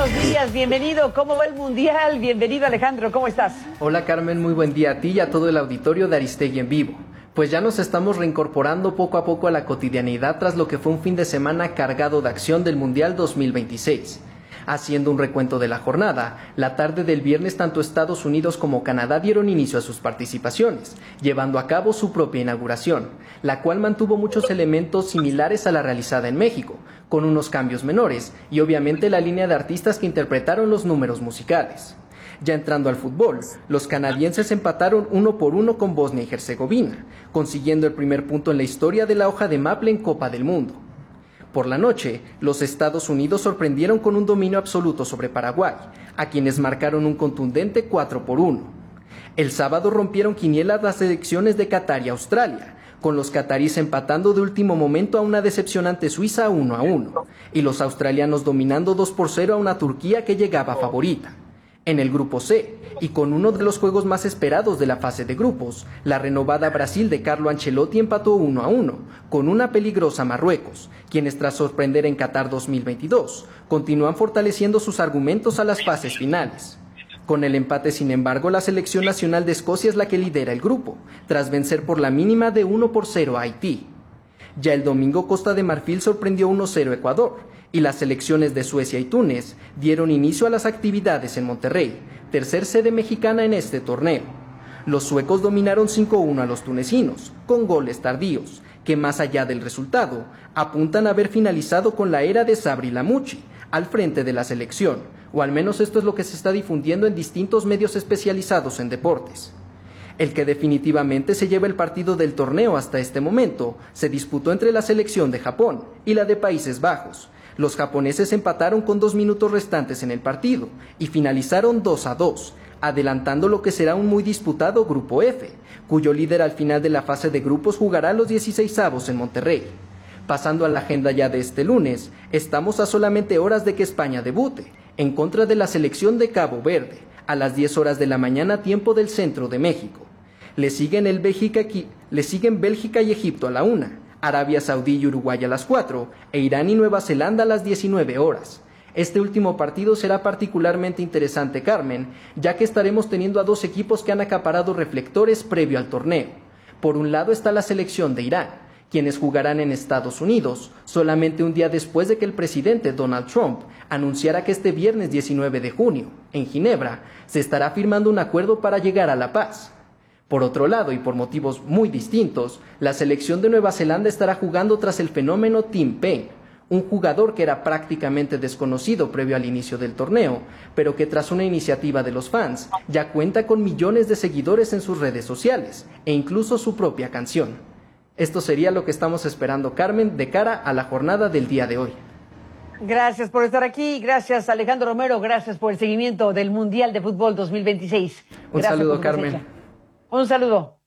buenos días, bienvenido. ¿Cómo va el Mundial? Bienvenido, Alejandro, ¿cómo estás? Hola Carmen, muy buen día a ti y a todo el auditorio de Aristegui en Vivo. Pues ya nos estamos reincorporando poco a poco a la cotidianidad tras lo que fue un fin de semana cargado de acción del Mundial 2026. Haciendo un recuento de la jornada, la tarde del viernes tanto Estados Unidos como Canadá dieron inicio a sus participaciones, llevando a cabo su propia inauguración, la cual mantuvo muchos elementos similares a la realizada en México, con unos cambios menores y obviamente la línea de artistas que interpretaron los números musicales. Ya entrando al fútbol, los canadienses empataron 1-1 con Bosnia y Herzegovina, consiguiendo el primer punto en la historia de la hoja de maple en Copa del Mundo. Por la noche, los Estados Unidos sorprendieron con un dominio absoluto sobre Paraguay, a quienes marcaron un contundente 4-1. El sábado rompieron quinielas las selecciones de Qatar y Australia, con los cataríes empatando de último momento a una decepcionante Suiza 1-1, y los australianos dominando 2-0 a una Turquía que llegaba favorita. En el grupo C, y con uno de los juegos más esperados de la fase de grupos, la renovada Brasil de Carlo Ancelotti empató 1-1, con una peligrosa Marruecos, quienes tras sorprender en Qatar 2022, continúan fortaleciendo sus argumentos a las fases finales. Con el empate, sin embargo, la selección nacional de Escocia es la que lidera el grupo, tras vencer por la mínima de 1-0 a Haití. Ya el domingo Costa de Marfil sorprendió 1-0 a Ecuador, y las selecciones de Suecia y Túnez dieron inicio a las actividades en Monterrey, tercer sede mexicana en este torneo. Los suecos dominaron 5-1 a los tunecinos, con goles tardíos, que más allá del resultado, apuntan a haber finalizado con la era de Sabri Lamouchi, al frente de la selección, o al menos esto es lo que se está difundiendo en distintos medios especializados en deportes. El que definitivamente se lleva el partido del torneo hasta este momento se disputó entre la selección de Japón y la de Países Bajos. Los japoneses empataron con 2 minutos restantes en el partido y finalizaron 2-2, adelantando lo que será un muy disputado Grupo F, cuyo líder al final de la fase de grupos jugará los 16avos en Monterrey. Pasando a la agenda ya de este lunes, estamos a solamente horas de que España debute, en contra de la selección de Cabo Verde, a las 10 horas de la mañana tiempo del centro de México. Le siguen Bélgica y Egipto a la 1. Arabia Saudí y Uruguay a las 4, e Irán y Nueva Zelanda a las 19 horas. Este último partido será particularmente interesante, Carmen, ya que estaremos teniendo a dos equipos que han acaparado reflectores previo al torneo. Por un lado está la selección de Irán, quienes jugarán en Estados Unidos, solamente un día después de que el presidente Donald Trump anunciara que este viernes 19 de junio, en Ginebra, se estará firmando un acuerdo para llegar a la paz. Por otro lado, y por motivos muy distintos, la selección de Nueva Zelanda estará jugando tras el fenómeno Tim Paine, un jugador que era prácticamente desconocido previo al inicio del torneo, pero que tras una iniciativa de los fans ya cuenta con millones de seguidores en sus redes sociales e incluso su propia canción. Esto sería lo que estamos esperando, Carmen, de cara a la jornada del día de hoy. Gracias por estar aquí, gracias Alejandro Romero, gracias por el seguimiento del Mundial de Fútbol 2026. Un saludo, Carmen. Un saludo.